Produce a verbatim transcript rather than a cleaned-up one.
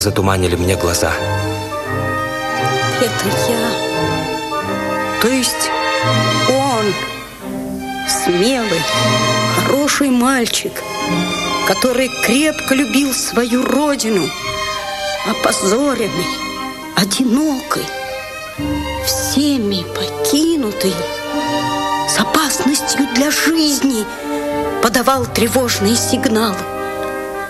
затуманили мне глаза. Это я. То есть он, смелый, хороший мальчик, который крепко любил свою родину, опозоренный, одинокий, всеми покинутый, с опасностью для жизни подавал тревожные сигналы.